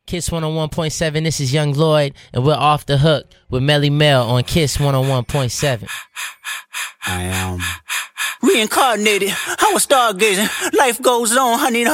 Kiss 101.7. This is Young Lloyd, and we're off the hook with Melly Mel on Kiss 101.7. I am reincarnated. I was stargazing. Life goes on. I need